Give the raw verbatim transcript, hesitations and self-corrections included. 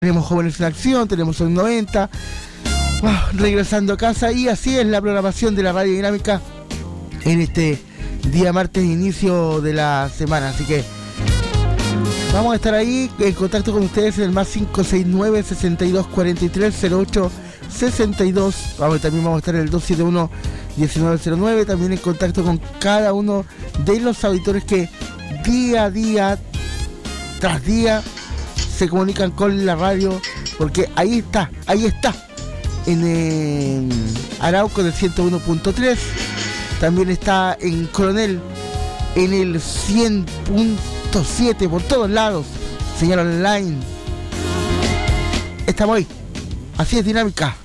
Tenemos Jóvenes en Acción, tenemos Son noventa, wow, regresando a casa, y así es la programación de la Radio Dinámica en este día martes, inicio de la semana. Así que vamos a estar ahí en contacto con ustedes en el más cinco seis nueve, sesenta y dos cuarenta y tres, cero ocho sesenta y dos. Vamos, también vamos a estar en el dos siete uno, diecinueve cero nueve, también en contacto con cada uno de los auditores que día a día, tras día, se comunican con la radio, porque ahí está, ahí está, en eh, Arauco del ciento uno punto tres, también está en Coronel en el cien punto siete, por todos lados, señal online. Estamos ahí, así es Dinámica.